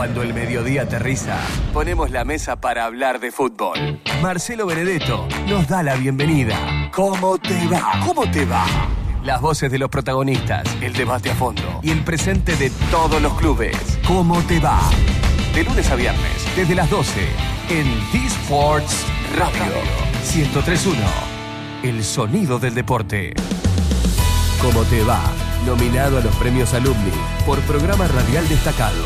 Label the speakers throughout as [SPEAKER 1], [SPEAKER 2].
[SPEAKER 1] Cuando el mediodía aterriza, ponemos la mesa para hablar de fútbol. Marcelo Benedetto nos da la bienvenida. ¿Cómo te va? ¿Cómo te va? Las voces de los protagonistas, el debate a fondo y el presente de todos los clubes. ¿Cómo te va? De lunes a viernes, desde las 12, en D-Sports Radio 103.1. El sonido del deporte. ¿Cómo te va? Nominado a los premios Alumni por programa radial destacado.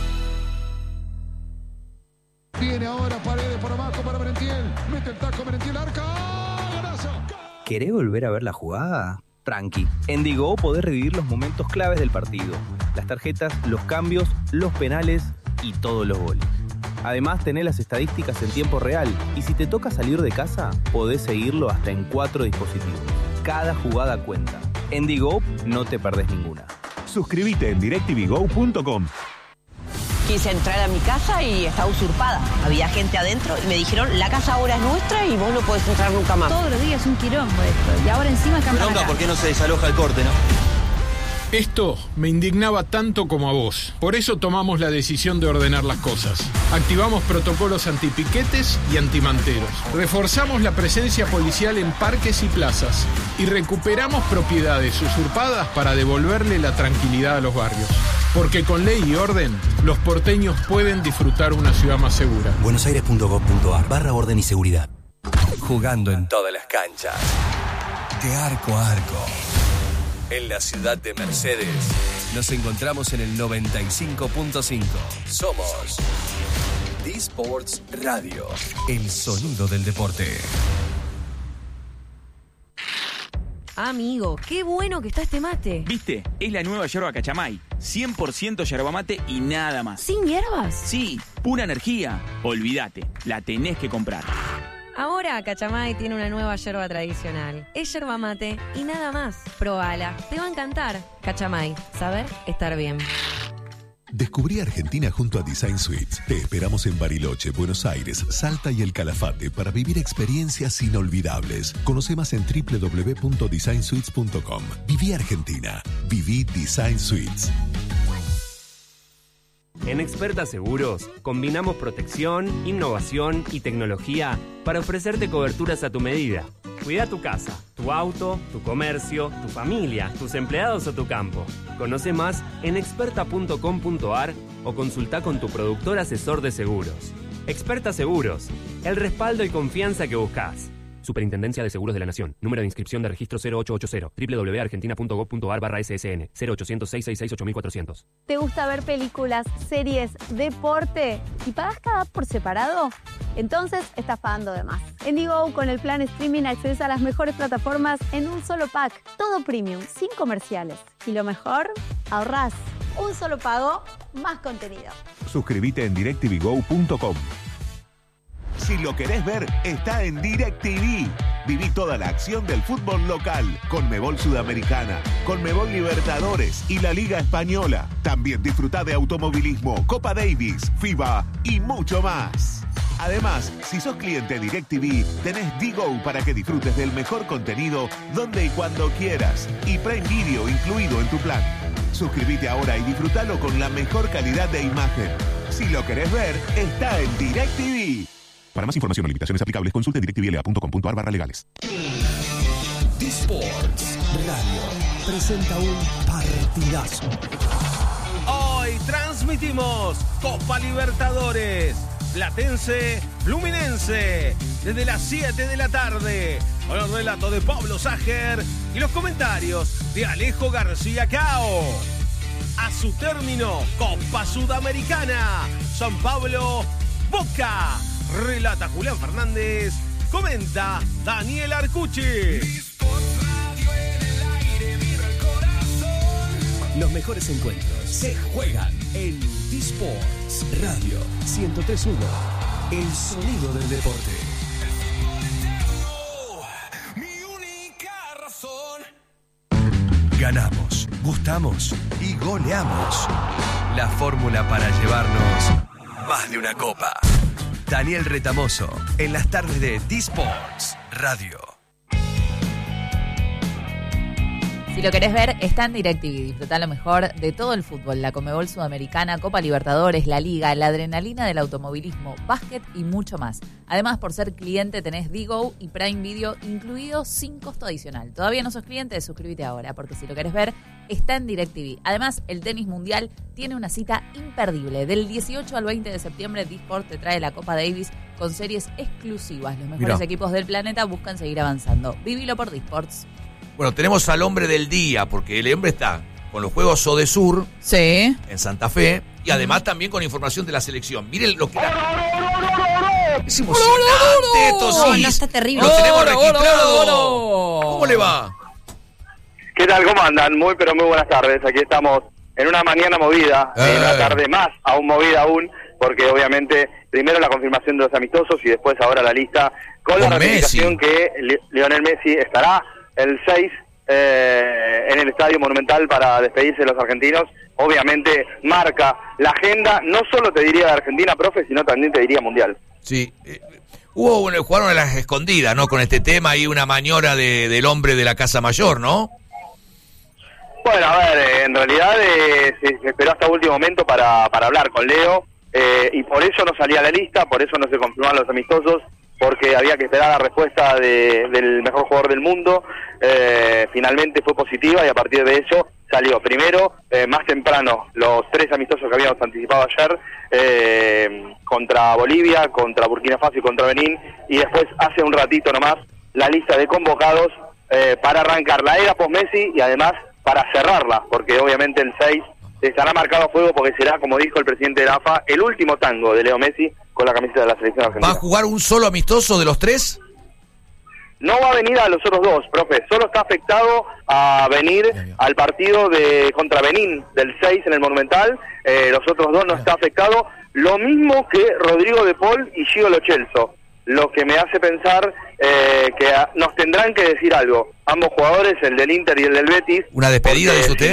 [SPEAKER 2] Viene ahora Paredes por abajo para Merentiel. Mete el taco Merentiel, arca. ¡Golazo!
[SPEAKER 3] ¿Querés volver a ver la jugada? Tranqui. En Digo podés revivir los momentos claves del partido. Las tarjetas, los cambios, los penales y todos los goles. Además, tenés las estadísticas en tiempo real. Y si te toca salir de casa, podés seguirlo hasta en 4 dispositivos. Cada jugada cuenta. En Digo no te perdés ninguna.
[SPEAKER 4] Suscríbete en DirecTVGo.com.
[SPEAKER 5] Quise entrar a mi casa y estaba usurpada. Había gente adentro y me dijeron, la casa ahora es nuestra y vos no podés entrar nunca más.
[SPEAKER 6] Todos los días un quilombo esto. Y ahora encima cambian.
[SPEAKER 7] Bronca, ¿por qué no se desaloja el corte, no?
[SPEAKER 8] Esto me indignaba tanto como a vos. Por eso tomamos la decisión de ordenar las cosas. Activamos protocolos antipiquetes y antimanteros. Reforzamos la presencia policial en parques y plazas. Y recuperamos propiedades usurpadas para devolverle la tranquilidad a los barrios. Porque con ley y orden, los porteños pueden disfrutar una ciudad más segura.
[SPEAKER 1] buenosaires.gov.ar/orden y seguridad. Jugando en todas las canchas. De arco a arco. En la ciudad de Mercedes, nos encontramos en el 95.5. Somos D-Sports Radio, el sonido del deporte.
[SPEAKER 6] Amigo, qué bueno que está este mate.
[SPEAKER 7] ¿Viste? Es la nueva yerba Cachamay. 100% yerba mate y nada más.
[SPEAKER 6] ¿Sin hierbas?
[SPEAKER 7] Sí, pura energía. Olvídate, la tenés que comprar.
[SPEAKER 6] Ahora Cachamay tiene una nueva yerba tradicional. Es yerba mate y nada más. Probala, te va a encantar. Cachamay, saber estar bien.
[SPEAKER 9] Descubrí Argentina junto a Design Suites. Te esperamos en Bariloche, Buenos Aires, Salta y El Calafate para vivir experiencias inolvidables. Conoce más en www.designsuites.com. Viví Argentina. Viví Design Suites.
[SPEAKER 10] En Experta Seguros, combinamos protección, innovación y tecnología para ofrecerte coberturas a tu medida. Cuida tu casa, tu auto, tu comercio, tu familia, tus empleados o tu campo. Conoce más en experta.com.ar o consulta con tu productor asesor de seguros. Experta Seguros, el respaldo y confianza que buscas. Superintendencia de Seguros de la Nación. Número de inscripción de registro 0880. www.argentina.gov.ar/ssn. 0800-666-8400.
[SPEAKER 11] ¿Te gusta ver películas, series, deporte y pagas cada por separado? Entonces estás pagando de más. En Digo, con el plan streaming accedes a las mejores plataformas en un solo pack. Todo premium, sin comerciales. Y lo mejor, ahorrás. Un solo pago, más contenido.
[SPEAKER 4] Suscríbete en DirecTVGo.com. Si lo querés ver, está en DirecTV. Viví toda la acción del fútbol local, Conmebol Sudamericana, Conmebol Libertadores y la Liga Española. También disfruta de automovilismo, Copa Davis, FIBA y mucho más. Además, si sos cliente DirecTV, tenés Digo para que disfrutes del mejor contenido donde y cuando quieras. Y Prime Video incluido en tu plan. Suscríbete ahora y disfrútalo con la mejor calidad de imagen. Si lo querés ver, está en DirecTV. Para más información o limitaciones aplicables, consulte directvla.com.ar/legales.
[SPEAKER 1] D-Sports Radio presenta un partidazo.
[SPEAKER 12] Hoy transmitimos Copa Libertadores. Platense Fluminense. Desde las 7 de la tarde. Con el relato de Pablo Sager y los comentarios de Alejo García Cao. A su término, Copa Sudamericana. San Pablo, Boca. Relata Julián Fernández, comenta Daniel Arcucci.
[SPEAKER 1] Los mejores encuentros se juegan en D-Sports Radio 103.1, el sonido del deporte. Ganamos, gustamos y goleamos. La fórmula para llevarnos más de una copa. Daniel Retamoso, en las tardes de D-Sports Radio.
[SPEAKER 13] Si lo querés ver, está en DirecTV. Disfrutá lo mejor de todo el fútbol. La Conmebol Sudamericana, Copa Libertadores, la Liga, la adrenalina del automovilismo, básquet y mucho más. Además, por ser cliente tenés Digo y Prime Video incluidos sin costo adicional. ¿Todavía no sos cliente? Suscríbete ahora, porque si lo querés ver, está en DirecTV. Además, el tenis mundial tiene una cita imperdible. Del 18 al 20 de septiembre, D-Sport te trae la Copa Davis con series exclusivas. Los mejores equipos del planeta buscan seguir avanzando. Vivilo por D-Sports.
[SPEAKER 14] Bueno, tenemos al hombre del día, porque el hombre está con los Juegos Sodesur en Santa Fe y además también con información de la selección. Miren lo que es emocionante esto, sí.
[SPEAKER 6] No, está terrible.
[SPEAKER 14] Lo tenemos registrado. ¿Cómo le va?
[SPEAKER 15] ¿Qué tal? ¿Cómo andan? Muy buenas tardes. Aquí estamos en una mañana movida, en una tarde más aún movida aún, porque obviamente primero la confirmación de los amistosos y después ahora la lista con la ratificación que Lionel Messi estará el 6 en el Estadio Monumental para despedirse de los argentinos. Obviamente marca la agenda, no solo te diría de Argentina, profe, sino también te diría mundial.
[SPEAKER 14] Sí, jugaron a las escondidas, ¿no? Con este tema y una maniobra del hombre de la Casa Mayor, ¿no?
[SPEAKER 15] Bueno, a ver, en realidad se esperó hasta último momento para hablar con Leo y por eso no salía la lista, por eso no se confirmaron los amistosos, porque había que esperar la respuesta del mejor jugador del mundo. Finalmente fue positiva y a partir de eso salió primero, más temprano, los 3 amistosos que habíamos anticipado ayer, contra Bolivia, contra Burkina Faso y contra Benín, y después hace un ratito nomás la lista de convocados para arrancar la era post-Messi y además para cerrarla, porque obviamente el 6 estará marcado a fuego porque será, como dijo el presidente de la AFA, el último tango de Leo Messi con la camiseta de la selección argentina.
[SPEAKER 14] ¿Va a jugar un solo amistoso de los 3?
[SPEAKER 15] No va a venir a los otros 2, profe. Solo está afectado a venir al partido contra Benín del 6 en el Monumental. Los otros 2 no está afectado. Lo mismo que Rodrigo de Paul y Gio Lo Celso. Lo que me hace pensar que nos tendrán que decir algo. Ambos jugadores, el del Inter y el del Betis.
[SPEAKER 14] ¿Una despedida, dice usted?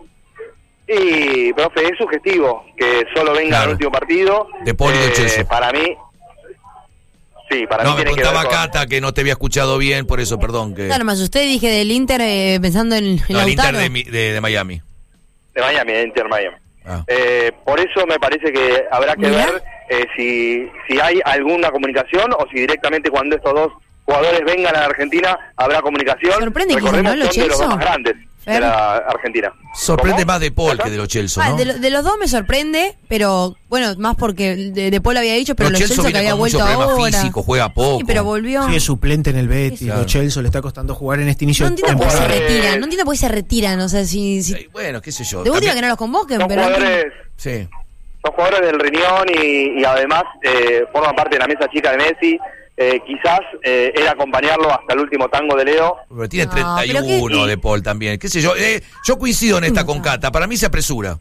[SPEAKER 15] Y, profe, es sugestivo que solo venga al último partido.
[SPEAKER 14] De Paul y de Celso.
[SPEAKER 15] Para mí... Sí, para mí tiene que ver con...
[SPEAKER 14] Cata que no te había escuchado bien, por eso, perdón.
[SPEAKER 6] Claro, más usted dije del Inter pensando en Lautaro.
[SPEAKER 14] El Inter de Miami.
[SPEAKER 15] De Miami, de Inter Miami. Por eso me parece que habrá que ver si hay alguna comunicación o si directamente cuando estos 2 jugadores vengan a la Argentina habrá comunicación.
[SPEAKER 6] Sorprende que no Lo
[SPEAKER 15] son de los 2 más
[SPEAKER 6] Celso.
[SPEAKER 15] grandes de la Argentina.
[SPEAKER 14] Sorprende más de Paul que de Lo Celso, ¿no?
[SPEAKER 6] De los 2 me sorprende, pero bueno, más porque de Paul había dicho, pero Lo Celso que había vuelto ahora.
[SPEAKER 14] Físico, juega poco.
[SPEAKER 6] Sí, pero volvió.
[SPEAKER 16] Sí, es suplente en el Betis.
[SPEAKER 14] Claro.
[SPEAKER 16] Lo Celso le está costando jugar en este inicio
[SPEAKER 6] de temporada. No entiendo por qué se retiran, o sea, si
[SPEAKER 14] bueno, qué sé yo.
[SPEAKER 6] De última que no los convoquen, pero
[SPEAKER 15] son jugadores del riñón y además forman parte de la mesa chica de Messi. Quizás era acompañarlo hasta el último tango de Leo.
[SPEAKER 14] Pero tiene 31 de Paul también. ¿Qué sé yo? Yo coincido en esta con Cata. Para mí se apresura.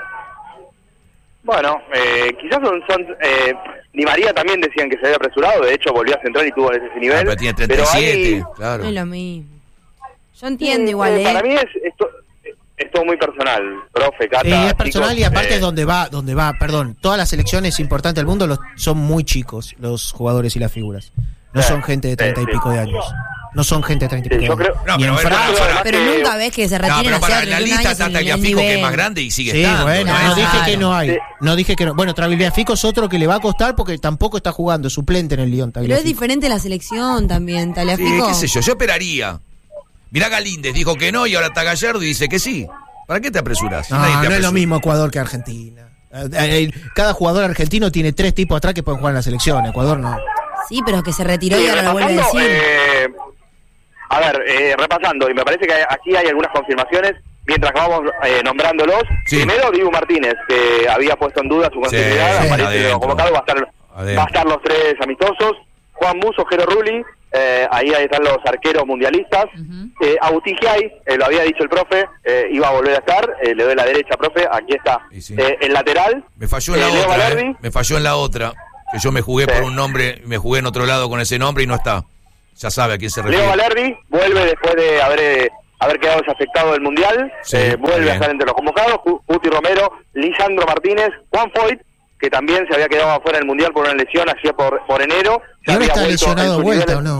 [SPEAKER 15] Bueno, quizás son Di María también decían que se había apresurado. De hecho, volvió a centrar y tuvo ese nivel.
[SPEAKER 14] Pero tiene 37,
[SPEAKER 6] claro. No es lo mismo. Yo entiendo igual,
[SPEAKER 15] Para mí es todo muy personal, profe, Cata.
[SPEAKER 16] Sí, es personal, chicos, y aparte es donde va, todas las selecciones importantes del mundo son muy chicos, los jugadores y las figuras. No son gente de 30 y pico de años. No son gente de 30 y pico de años.
[SPEAKER 14] No, pero,
[SPEAKER 6] pero nunca ves que se retiren
[SPEAKER 14] hacia para la lista está Tagliafico, que es más grande y sigue estando.
[SPEAKER 16] Bueno, no dije que no hay. No dije que no. Bueno, Tagliafico es otro que le va a costar porque tampoco está jugando, es suplente en el Lyon.
[SPEAKER 6] Pero es diferente la selección también, Tagliafico.
[SPEAKER 14] Sí, qué sé yo esperaría. Mirá, Galíndez dijo que no y ahora está Gallardo y dice que sí. ¿Para qué te apresuras?
[SPEAKER 16] No es lo mismo Ecuador que Argentina. Cada jugador argentino tiene 3 tipos atrás que pueden jugar en la selección. Ecuador no.
[SPEAKER 6] Sí, pero que se retiró y ahora lo vuelve a decir.
[SPEAKER 15] A ver, repasando, y me parece que aquí hay algunas confirmaciones, mientras que vamos nombrándolos. Sí. Primero, Dibu Martínez, que había puesto en duda su continuidad, aparece convocado, va a estar los 3 amistosos. Juan Musso, Jero Rulli, ahí están los arqueros mundialistas. Agustín Giai, lo había dicho el profe, iba a volver a estar, le doy la derecha, profe, aquí está. El lateral.
[SPEAKER 14] Me falló en la otra, me falló en la otra, que yo me jugué por un nombre, me jugué en otro lado con ese nombre y no está. Ya sabe a quién se refiere.
[SPEAKER 15] Leo Valerdi vuelve después de haber quedado desafectado del Mundial, vuelve a estar entre los convocados. Guti Romero, Lisandro Martínez, Juan Foyt, que también se había quedado afuera del Mundial por una lesión, hacía por enero.
[SPEAKER 16] ¿Y ahora está lesionado de vuelta o no?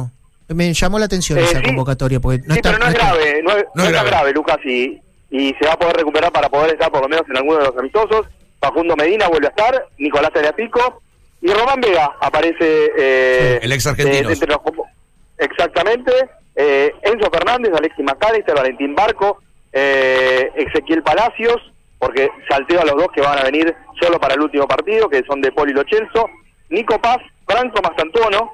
[SPEAKER 16] Me llamó la atención esa convocatoria. Porque no está,
[SPEAKER 15] pero no es grave, no es grave, Lucas, y se va a poder recuperar para poder estar por lo menos en alguno de los amistosos. Facundo Medina vuelve a estar, Nicolás Tagliafico y Román Vega aparece
[SPEAKER 14] el ex argentino.
[SPEAKER 15] Exactamente. Enzo Fernández, Alexis McAllister, Valentín Barco, Ezequiel Palacios, porque salteo a los dos que van a venir solo para el último partido, que son De Paul y Lo Celso, Nico Paz, Franco Mastantuono,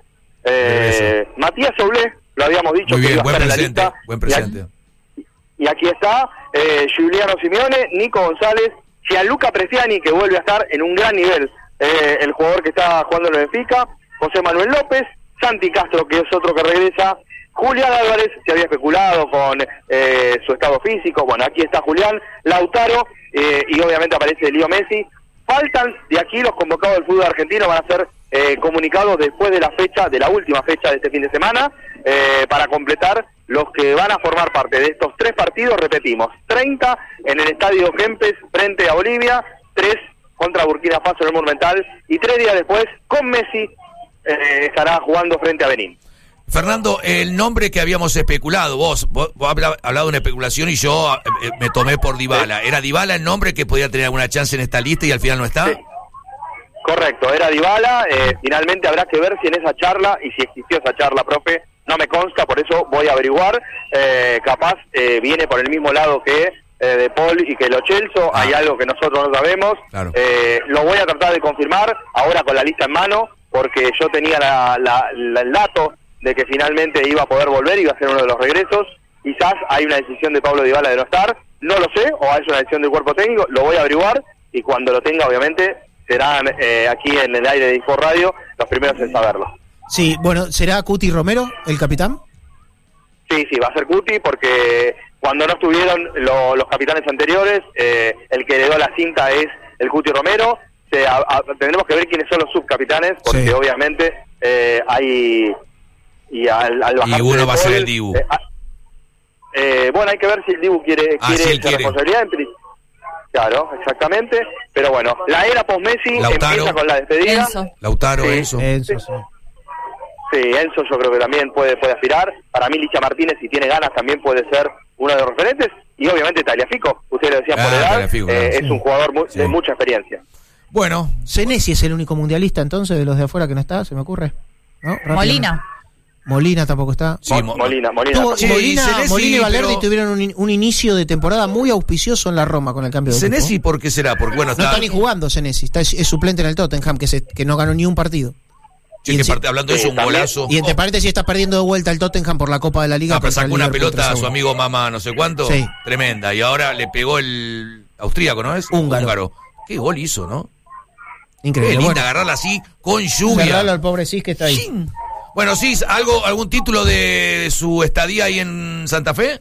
[SPEAKER 15] Matías Soblé, lo habíamos dicho.
[SPEAKER 14] Muy bien,
[SPEAKER 15] que iba a
[SPEAKER 14] buen
[SPEAKER 15] estar
[SPEAKER 14] presente,
[SPEAKER 15] en la lista.
[SPEAKER 14] buen presente.
[SPEAKER 15] Y aquí está Giuliano Simeone, Nico González, Gianluca Prestiani, que vuelve a estar en un gran nivel, el jugador que está jugando en el Benfica, José Manuel López, Santi Castro, que es otro que regresa, Julián Álvarez, se había especulado con su estado físico, bueno, aquí está Julián, Lautaro, y obviamente aparece Leo Messi. Faltan de aquí los convocados del fútbol argentino, van a ser comunicados después de la última fecha de este fin de semana, para completar los que van a formar parte de estos 3 partidos. Repetimos, 30 en el Estadio Kempes frente a Bolivia, 3 contra Burkina Faso en el Monumental, y 3 días después, con Messi, estará jugando frente a Benín.
[SPEAKER 14] Fernando, el nombre que habíamos especulado, vos has hablado de una especulación y yo me tomé por Dybala. ¿Era Dybala el nombre que podía tener alguna chance en esta lista y al final no está?
[SPEAKER 15] Sí. Correcto, era Dybala. Finalmente habrá que ver si en esa charla, y si existió esa charla, profe, no me consta, por eso voy a averiguar. Capaz viene por el mismo lado que De Paul y que Lo Celso. Hay algo que nosotros no sabemos.
[SPEAKER 14] Claro.
[SPEAKER 15] Lo voy a tratar de confirmar ahora con la lista en mano, porque yo tenía el dato de que finalmente iba a poder volver, iba a ser uno de los regresos. Quizás hay una decisión de Pablo Dybala de no estar, no lo sé, o es una decisión del cuerpo técnico, lo voy a averiguar, y cuando lo tenga, obviamente, serán aquí en el aire de Info Radio los primeros en saberlo.
[SPEAKER 16] Sí, bueno, ¿será Cuti Romero el capitán?
[SPEAKER 15] Sí, va a ser Cuti, porque cuando no estuvieron los capitanes anteriores, el que heredó la cinta es el Cuti Romero. Tendremos que ver quiénes son los subcapitanes, porque obviamente hay... Y
[SPEAKER 14] uno va a ser el Dibu.
[SPEAKER 15] Bueno, hay que ver si el Dibu quiere esa responsabilidad. Claro, exactamente. Pero bueno, la era post-Messi empieza con la despedida.
[SPEAKER 13] Enzo.
[SPEAKER 14] Lautaro, Enzo.
[SPEAKER 15] Sí, Enzo yo creo que también puede aspirar. Para mí, Licha Martínez, si tiene ganas, también puede ser uno de los referentes. Y obviamente Tagliafico, usted lo decía por edad, es un jugador de mucha experiencia.
[SPEAKER 14] Bueno.
[SPEAKER 16] Senesi es el único mundialista entonces de los de afuera que no está, se me ocurre. ¿No? Molina tampoco está.
[SPEAKER 15] Sí, Molina
[SPEAKER 16] y Valverde tuvieron un inicio de temporada muy auspicioso en la Roma con el cambio de
[SPEAKER 14] Senesi, ¿por qué será? Porque bueno,
[SPEAKER 16] no está ni jugando Senesi, es suplente en el Tottenham, que no ganó ni un partido.
[SPEAKER 14] Hablando de eso, un golazo.
[SPEAKER 16] Y entre paréntesis está perdiendo de vuelta el Tottenham por la Copa de la Liga.
[SPEAKER 14] Pero sacó una pelota a su amigo Mamá no sé cuánto, tremenda, y ahora le pegó el austríaco, ¿no es?
[SPEAKER 16] Húngaro.
[SPEAKER 14] Qué gol hizo, ¿no?
[SPEAKER 16] Increíble.
[SPEAKER 14] Qué linda agarrarla así, con lluvia.
[SPEAKER 16] Agarrarlo al pobre Cis que está ahí.
[SPEAKER 14] ¡Chin! Bueno, Cis, ¿algún título de su estadía ahí en Santa Fe?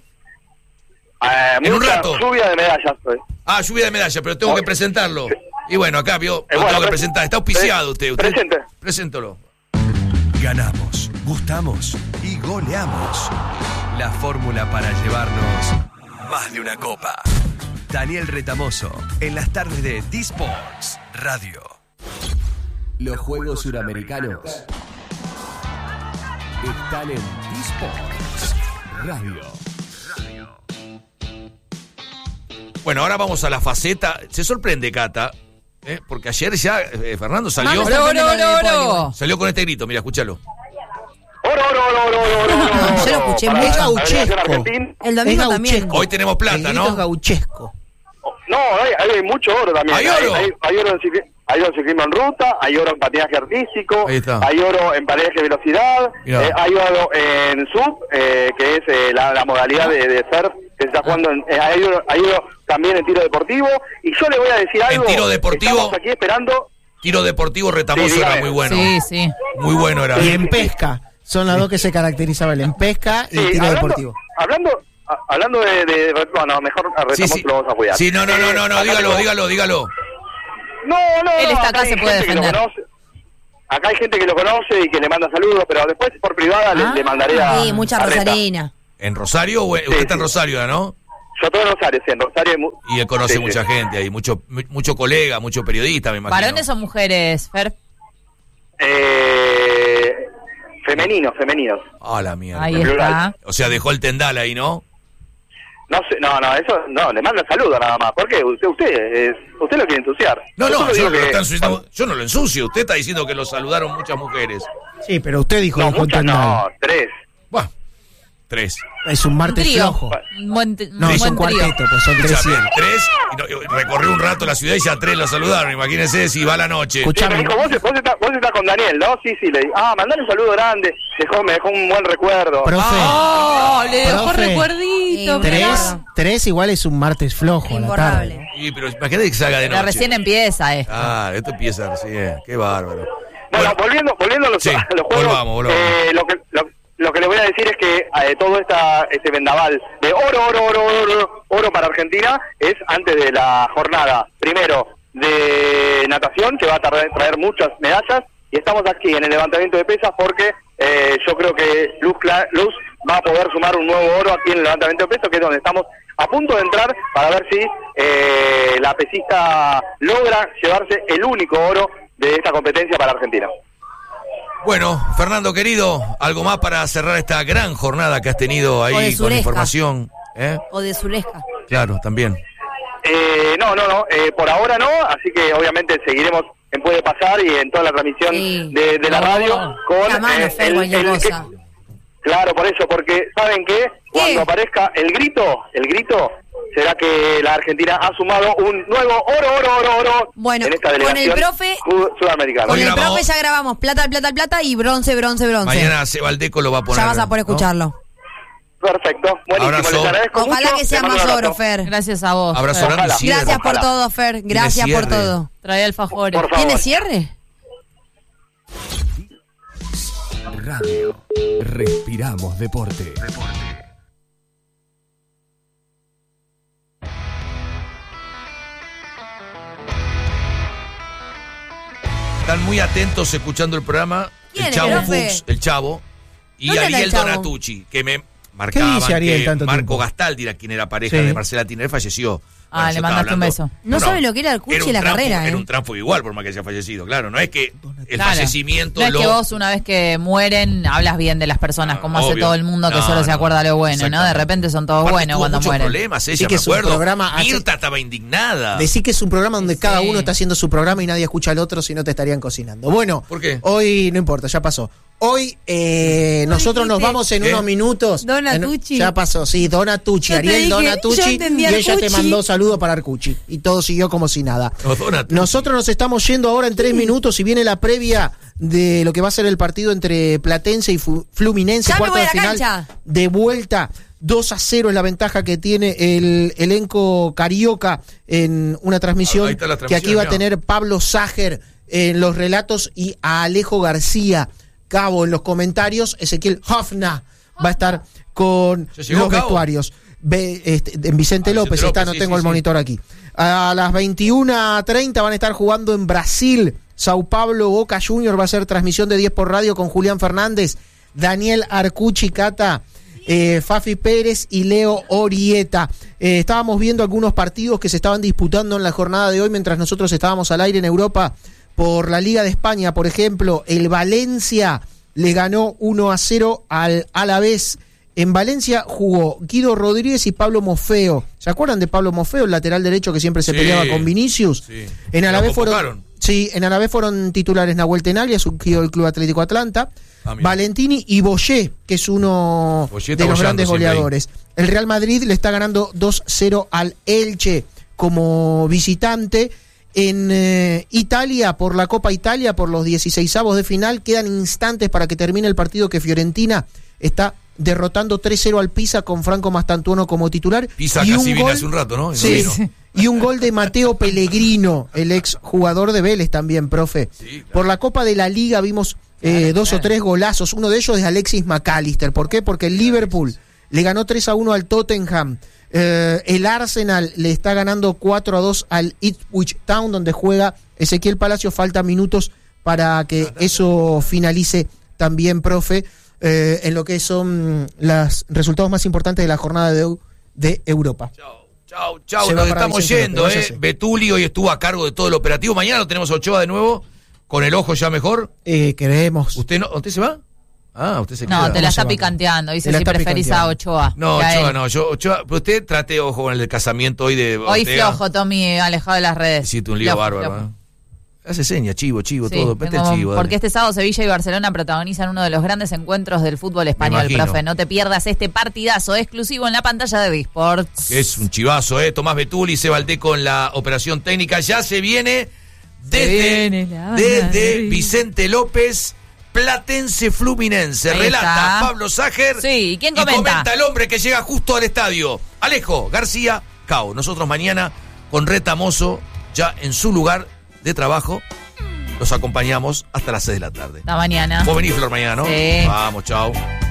[SPEAKER 15] En un rato. Lluvia de medallas.
[SPEAKER 14] Lluvia de medallas, pero tengo que presentarlo. Y bueno, acá tengo que presentar. Está auspiciado usted. Preséntalo.
[SPEAKER 1] Ganamos, gustamos y goleamos. La fórmula para llevarnos más de una copa. Daniel Retamoso, en las tardes de D-Sports Radio. Los Juegos Suramericanos están en D-Sports Radio.
[SPEAKER 14] Bueno, ahora vamos a la faceta. Se sorprende, Cata, porque ayer ya Fernando salió. Salió con este grito, mira, escúchalo.
[SPEAKER 6] Yo lo escuché muy
[SPEAKER 16] gauchesco.
[SPEAKER 6] El domingo también.
[SPEAKER 14] Hoy tenemos plata, ¿no?
[SPEAKER 16] Es gauchesco.
[SPEAKER 15] No, hay mucho oro también.
[SPEAKER 14] ¿Hay oro?
[SPEAKER 15] Hay oro en ciclismo en ruta, hay oro en patinaje artístico, hay oro en patinaje de velocidad, hay oro en sub, que es la modalidad de surf que se está jugando. Hay oro también en tiro deportivo. Y yo le voy a decir algo.
[SPEAKER 14] En tiro deportivo.
[SPEAKER 15] Estamos aquí esperando.
[SPEAKER 14] Tiro deportivo Retamoso era muy bueno.
[SPEAKER 13] Sí.
[SPEAKER 14] Muy bueno era.
[SPEAKER 16] Y en pesca. Son las dos que se caracterizaban, en pesca y tiro deportivo.
[SPEAKER 15] Hablando de bueno, mejor a Retamoso lo vamos a cuidar.
[SPEAKER 14] Sí, no, dígalo.
[SPEAKER 15] No.
[SPEAKER 13] Él está acá, se puede defender.
[SPEAKER 15] Acá hay gente que lo conoce y que le manda saludos, pero después por privada le mandaré a...
[SPEAKER 6] Sí, mucha rosarina.
[SPEAKER 14] ¿En Rosario? Usted está en Rosario, ¿no?
[SPEAKER 15] Yo estoy en Rosario, sí, en Rosario.
[SPEAKER 14] Y él conoce mucha gente ahí, mucho colega, mucho periodista, me imagino.
[SPEAKER 13] ¿Varones o mujeres, Fer?
[SPEAKER 15] Femeninos.
[SPEAKER 14] Ah, la mierda.
[SPEAKER 13] Ahí está.
[SPEAKER 14] O sea, dejó el tendal ahí, ¿no?
[SPEAKER 15] No sé, eso no, le manda saludo nada más. ¿Por qué? Usted lo quiere ensuciar.
[SPEAKER 14] No,
[SPEAKER 15] yo
[SPEAKER 14] no lo ensucio. Usted está diciendo que lo saludaron muchas mujeres.
[SPEAKER 16] Sí, pero usted dijo
[SPEAKER 15] no,
[SPEAKER 16] dejó el
[SPEAKER 15] muchas
[SPEAKER 16] tendal.
[SPEAKER 15] no, 3.
[SPEAKER 14] Bueno, 3.
[SPEAKER 16] Es un martes flojo.
[SPEAKER 13] No,
[SPEAKER 16] es un cuarteto, pues son 3.
[SPEAKER 14] Escúchame, 3, y recorrió un rato la ciudad y ya 3 lo saludaron. Imagínense si va la noche.
[SPEAKER 16] Escuchame.
[SPEAKER 15] Sí, vos estás con Daniel, ¿no? Sí, le dije, mandale un saludo grande, me dejó un buen recuerdo.
[SPEAKER 16] Profe,
[SPEAKER 6] le dejó recuerdito.
[SPEAKER 16] 3 igual es un martes flojo a la tarde.
[SPEAKER 14] Sí, pero imagínate que salga de noche.
[SPEAKER 13] Pero recién empieza esto.
[SPEAKER 14] Esto empieza recién. Qué bárbaro.
[SPEAKER 15] Bueno, volviendo a los juegos,
[SPEAKER 14] volvamos.
[SPEAKER 15] Lo que le voy a decir es que todo este vendaval de oro para Argentina es antes de la jornada, primero, de natación, que va a traer muchas medallas, y estamos aquí en el levantamiento de pesas porque yo creo que Luz va a poder sumar un nuevo oro aquí en el levantamiento de pesas, que es donde estamos a punto de entrar para ver si la pesista logra llevarse el único oro de esta competencia para Argentina.
[SPEAKER 14] Bueno, Fernando querido, algo más para cerrar esta gran jornada que has tenido ahí con información.
[SPEAKER 6] O de Zulesca.
[SPEAKER 14] Claro, también.
[SPEAKER 15] No, por ahora no, así que obviamente seguiremos en Puede Pasar y en toda la transmisión de la radio con claro, por eso, porque ¿saben qué? Cuando aparezca el grito será que la Argentina ha sumado un nuevo oro
[SPEAKER 6] bueno,
[SPEAKER 15] en esta delegación
[SPEAKER 6] con el profe
[SPEAKER 15] sudamericana.
[SPEAKER 6] Con el profe ya grabamos plata y bronce.
[SPEAKER 14] Mañana Sebaldeco lo va a poner.
[SPEAKER 6] Ya vas a poder escucharlo.
[SPEAKER 15] Perfecto, buenísimo, les agradezco
[SPEAKER 6] Ojalá
[SPEAKER 15] mucho.
[SPEAKER 6] que sea más oro, Fer.
[SPEAKER 13] Gracias a vos.
[SPEAKER 14] Abrazo grande.
[SPEAKER 6] Gracias por todo, Fer. Gracias por todo.
[SPEAKER 13] Trae alfajores.
[SPEAKER 6] ¿Tiene cierre?
[SPEAKER 1] Radio. Respiramos deporte.
[SPEAKER 14] Están muy atentos escuchando el programa. El Chavo Fuchs, el Chavo, y Ariel Donatucci, que me marcaban que Marco Gastaldi, quien era pareja de Marcela Tiner, falleció.
[SPEAKER 13] Le mandaste un beso.
[SPEAKER 6] No sabe lo que era el Cuchi y la carrera.
[SPEAKER 14] Era un tránsfugo igual, por más que haya fallecido, claro. No es que el fallecimiento
[SPEAKER 13] no es que vos una vez que mueren hablas bien de las personas, como hace todo el mundo que solo se acuerda lo bueno, ¿no? De repente son todos buenos cuando mueren.
[SPEAKER 14] Problemas, ella, me acuerdo. Mirta estaba indignada.
[SPEAKER 16] Decís que es un programa donde cada uno está haciendo su programa y nadie escucha al otro, si no te estarían cocinando. Bueno,
[SPEAKER 14] ¿por qué?
[SPEAKER 16] Hoy no importa, ya pasó. Hoy nosotros nos vamos en unos minutos.
[SPEAKER 6] Donatucci.
[SPEAKER 16] Ya pasó, sí, Donatucci, Ariel Donatucci, y ella te mandó saludo para Arcucci. Y todo siguió como si nada. Nosotros nos estamos yendo ahora en 3 minutos y viene la previa de lo que va a ser el partido entre Platense y Fluminense, cuarto de final de vuelta. 2-0 es la ventaja que tiene el elenco carioca en una transmisión que aquí va a tener Pablo Ságer en los relatos y a Alejo García Cabo en los comentarios. Ezequiel Hofna va a estar con los vestuarios. En Vicente López está, no tengo el monitor aquí. A las 21:30 van a estar jugando en Brasil. Sao Paulo Boca Junior va a ser transmisión de 10 por radio con Julián Fernández, Daniel Arcucci Cata, Fafi Pérez y Leo Orieta. Estábamos viendo algunos partidos que se estaban disputando en la jornada de hoy mientras nosotros estábamos al aire en Europa. Por la Liga de España, por ejemplo, el Valencia le ganó 1-0 al Alavés. En Valencia jugó Guido Rodríguez y Pablo Mofeo. ¿Se acuerdan de Pablo Mofeo, el lateral derecho que siempre se peleaba con Vinicius?
[SPEAKER 14] Sí.
[SPEAKER 16] En Alavés fueron titulares Nahuel Tenaglia, surgido del Club Atlético Atlanta, Valentini y Boyé, que es uno de los grandes goleadores. El Real Madrid le está ganando 2-0 al Elche como visitante. En Italia, por la Copa Italia, por los 16avos de final, quedan instantes para que termine el partido que Fiorentina está derrotando 3-0 al Pisa con Franco Mastantuono como titular.
[SPEAKER 14] Pisa casi vino hace un rato, ¿no?
[SPEAKER 16] Sí, y un gol de Mateo Pellegrino, el ex jugador de Vélez también, profe. Sí, claro. Por la Copa de la Liga vimos 2 o 3 golazos, uno de ellos es Alexis McAllister. ¿Por qué? Porque el Liverpool le ganó 3-1 al Tottenham. El Arsenal le está ganando 4-2 al Ipswich Town, donde juega Ezequiel Palacio. Falta minutos para que eso finalice también, profe, en lo que son los resultados más importantes de la jornada de Europa.
[SPEAKER 14] Chau, nos estamos yendo, Betulio hoy estuvo a cargo de todo el operativo. Mañana lo tenemos a Ochoa de nuevo, con el ojo ya mejor.
[SPEAKER 16] Queremos.
[SPEAKER 14] ¿Usted se va? Ah, usted se
[SPEAKER 13] No, te la está picanteando. Dice si preferís a Ochoa.
[SPEAKER 14] No, Ochoa no. Ochoa, pero usted trate, ojo, con el casamiento hoy de
[SPEAKER 13] Hoy
[SPEAKER 14] Ortega.
[SPEAKER 13] flojo, Tommy, alejado de las redes.
[SPEAKER 14] Hiciste un lío bárbaro. Hace seña, chivo, sí, todo. Vete el chivo.
[SPEAKER 13] Porque este sábado Sevilla y Barcelona protagonizan uno de los grandes encuentros del fútbol español, profe. No te pierdas este partidazo exclusivo en la pantalla de Disports.
[SPEAKER 14] Es un chivazo, Tomás Betuli, Sebaldé con la operación técnica. Ya se viene desde Vicente López, Platense Fluminense.
[SPEAKER 13] Ahí
[SPEAKER 14] Relata
[SPEAKER 13] está
[SPEAKER 14] Pablo Ságer.
[SPEAKER 13] Sí, ¿quién comenta?
[SPEAKER 14] Y comenta el hombre que llega justo al estadio. Alejo García Cao. Nosotros mañana con Reta Mozo ya en su lugar de trabajo. Los acompañamos hasta las 6 de la tarde.
[SPEAKER 13] Hasta mañana.
[SPEAKER 14] Vos venís, Flor, mañana, ¿no?
[SPEAKER 13] Sí.
[SPEAKER 14] Vamos, chao.